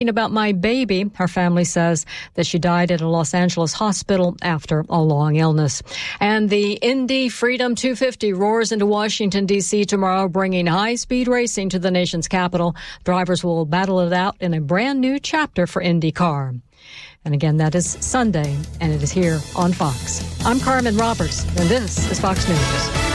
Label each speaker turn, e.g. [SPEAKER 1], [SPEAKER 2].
[SPEAKER 1] About my baby. Her family says that she died at a Los Angeles hospital after a long illness. And the Indy Freedom 250 roars into Washington, D.C. tomorrow, bringing high-speed racing to the nation's capital. Drivers will battle it out in a brand new chapter for IndyCar. And again, that is Sunday, and it is here on Fox. I'm Carmen Roberts, and this is Fox News.